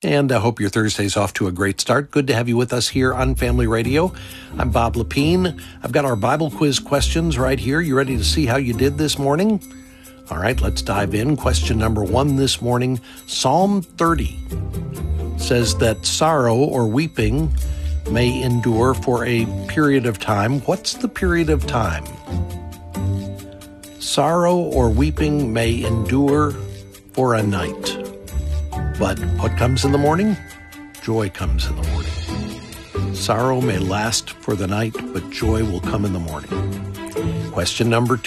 And I hope your Thursday's off to a great start. Good to have you with us here on Family Radio. I'm Bob Lepine. I've got our Bible quiz questions right here. You ready to see how you did this morning? All right, let's dive in. Question number 1 this morning. Psalm 30 says that sorrow or weeping may endure for a period of time. What's the period of time? Sorrow or weeping may endure for a night. But what comes in the morning? Joy comes in the morning. Sorrow may last for the night, but joy will come in the morning. Question number 2.